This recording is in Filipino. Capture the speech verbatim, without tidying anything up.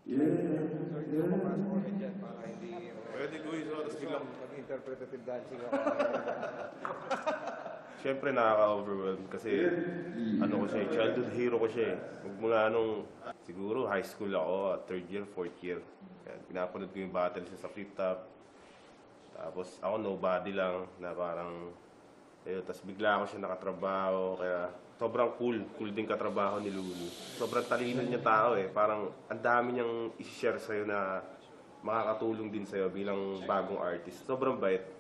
So, hindi ko papasok ulit dyan para hindi... Pwede ko yung oras biglang... Mag-interpretative dancing ako. Siyempre nakaka-overwhelm kasi ano ko siya, childhood hero ko siya eh. Magmula nung siguro high school ako, third year, fourth year. Yan, pinapanood ko yung battle siya sa flip top. Tapos ako nobody lang na parang ayun, tapos bigla ako siya nakatrabaho kaya sobrang cool, cool din katrabaho ni Lulu. Sobrang talino niya tao eh, parang ang dami niyang i-share sa'yo na makakatulong din sa'yo bilang bagong artist. Sobrang bait.